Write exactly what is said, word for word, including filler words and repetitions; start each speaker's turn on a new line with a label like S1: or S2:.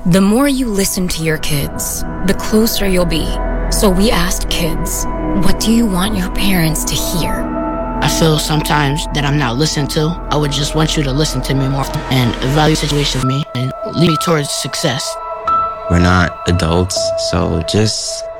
S1: The more you listen to your kids, the closer you'll be. So we asked kids, what do you want your parents to hear?
S2: I feel sometimes that I'm not listened to. I would just want you to listen to me more and evaluate the situation with me and lead me towards success.
S3: We're not adults, so just